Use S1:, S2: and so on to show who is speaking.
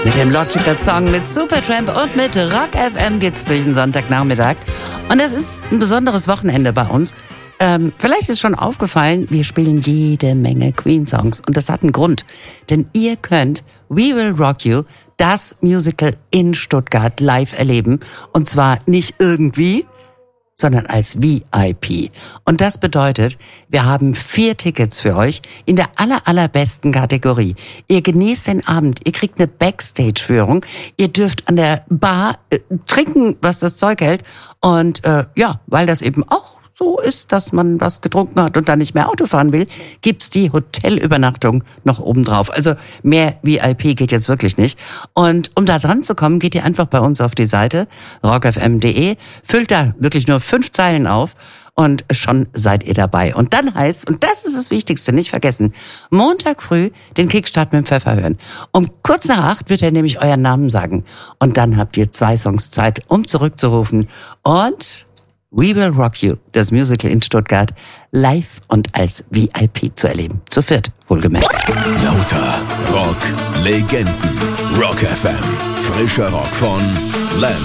S1: Mit dem Logical Song, mit Supertramp und mit Rock FM geht's durch den Sonntagnachmittag. Und es ist ein besonderes Wochenende bei uns. Vielleicht ist schon aufgefallen, wir spielen jede Menge Queen-Songs. Und das hat einen Grund. Denn ihr könnt We Will Rock You, das Musical in Stuttgart, live erleben. Und zwar nicht irgendwie, sondern als VIP. Und das bedeutet, wir haben 4 Tickets für euch in der allerbesten Kategorie. Ihr genießt den Abend, ihr kriegt eine Backstage-Führung, ihr dürft an der Bar trinken, was das Zeug hält. Und weil das eben auch so ist, dass man was getrunken hat und dann nicht mehr Auto fahren will, gibt's die Hotelübernachtung noch obendrauf. Also mehr VIP geht jetzt wirklich nicht. Und um da dran zu kommen, geht ihr einfach bei uns auf die Seite rockfm.de, füllt da wirklich nur 5 Zeilen auf und schon seid ihr dabei. Und dann heißt, und das ist das Wichtigste, nicht vergessen, Montag früh den Kickstart mit dem Pfeffer hören. Um kurz nach 8 wird er nämlich euren Namen sagen. Und dann habt ihr 2 Songs Zeit, um zurückzurufen. Und We Will Rock You, das Musical in Stuttgart, live und als VIP zu erleben. Zu 4, wohlgemerkt.
S2: Lauter Rock, Legenden. Rock FM. Frischer Rock von Lamb.